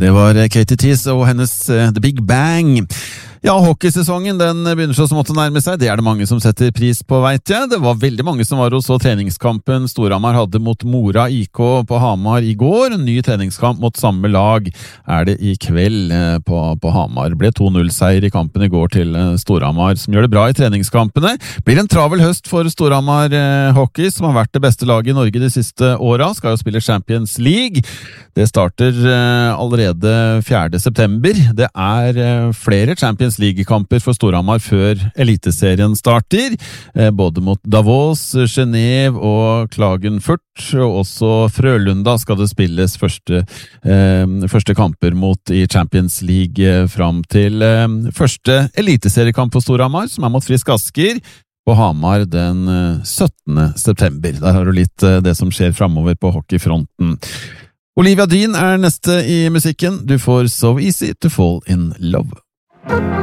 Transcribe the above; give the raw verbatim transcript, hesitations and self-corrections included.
Det var Katie Tease og hennes uh, The Big Bang. Ja, hockeysesongen den begynner så smått å nærme seg. Det er det mange som setter pris på, vet jeg. Det var veldig mange som var og så treningskampen Storhamar hadde mot Mora I K på Hamar I går. En ny treningskamp mot samme lag er det I kveld på, på Hamar. Det ble to null seier I kampen I går til Storhamar, som gjør det bra I treningskampene. Blir en travel høst for Storhamar eh, hockey, som har vært det beste laget I Norge de siste åra. Skal jo spille Champions League. Det starter eh, allerede fjerde september. Det er eh, flere Champions League-kamper for Storhamar før Eliteserien starter, eh, både mot Davos, Genève og Klagenfurt, og også Frølunda skal det spilles første, eh, første kamper mot I Champions League eh, fram til eh, første Eliteseriekamp for Storhamar, som er mot Frisk Asker, på Hamar den syttende september. Der har du litt eh, det som skjer fremover på hockeyfronten. Olivia Dean er neste I musikken. Du får So Easy to Fall in Love.